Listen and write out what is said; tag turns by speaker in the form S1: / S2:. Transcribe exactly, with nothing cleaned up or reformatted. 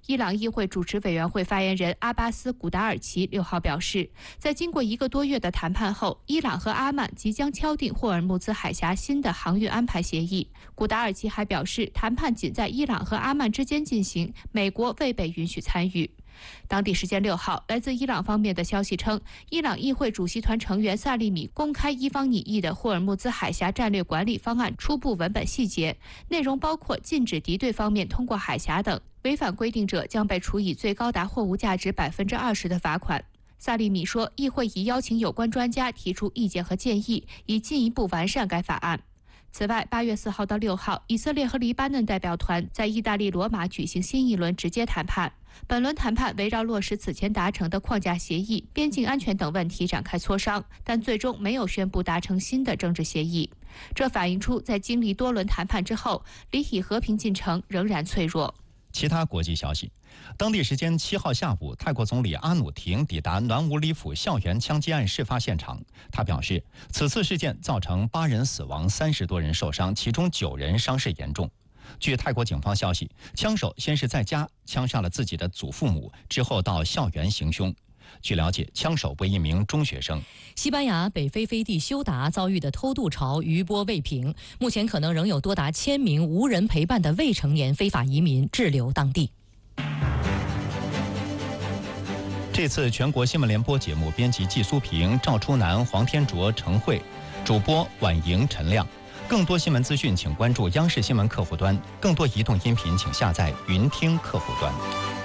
S1: 伊朗议会主持委员会发言人阿巴斯·古达尔奇六号表示，在经过一个多月的谈判后，伊朗和阿曼即将敲定霍尔木兹海峡新的航运安排协议。古达尔奇还表示，谈判仅在伊朗和阿曼之间进行，美国未被允许参与。当地时间六号，来自伊朗方面的消息称，伊朗议会主席团成员萨利米公开伊方拟议的霍尔木兹海峡战略管理方案初步文本细节，内容包括禁止敌对方面通过海峡等，违反规定者将被处以最高达货物价值百分之二十的罚款。萨利米说，议会已邀请有关专家提出意见和建议，以进一步完善该法案。此外，八月四号到六号，以色列和黎巴嫩代表团在意大利罗马举行新一轮直接谈判。本轮谈判围绕落实此前达成的框架协议、边境安全等问题展开磋商，但最终没有宣布达成新的政治协议。这反映出，在经历多轮谈判之后，离以和平进程仍然脆弱。
S2: 其他国际消息，当地时间七号下午，泰国总理阿努廷抵达暖武里府校园枪击案事发现场。他表示，此次事件造成八人死亡，三十多人受伤，其中九人伤势严重。据泰国警方消息，枪手先是在家枪杀了自己的祖父母，之后到校园行凶。据了解，枪手为一名中学生。
S3: 西班牙北非飞地休达遭遇的偷渡潮余波未平，目前可能仍有多达千名无人陪伴的未成年非法移民滞留当地。
S2: 这次全国新闻联播节目编辑季苏平、赵初南、黄天卓、程慧，主播婉莹、陈亮。更多新闻资讯，请关注央视新闻客户端；更多移动音频，请下载云听客户端。